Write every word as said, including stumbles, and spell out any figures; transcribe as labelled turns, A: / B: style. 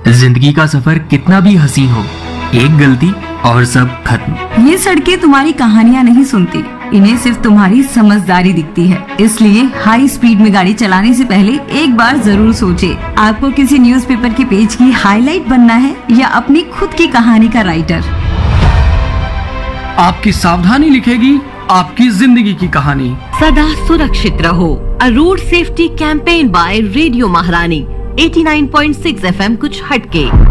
A: जिंदगी का सफर कितना भी हसीन हो, एक गलती और सब खत्म।
B: ये सड़कें तुम्हारी कहानियाँ नहीं सुनती, इन्हें सिर्फ तुम्हारी समझदारी दिखती है। इसलिए हाई स्पीड में गाड़ी चलाने से पहले एक बार जरूर सोचे। आपको किसी न्यूज़पेपर के पेज की हाईलाइट बनना है या अपनी खुद की कहानी का राइटर?
C: आपकी सावधानी लिखेगी आपकी जिंदगी की कहानी।
D: सदा सुरक्षित रहो। अ road safety campaign bye radio महारानी eighty nine point six F M कुछ हटके।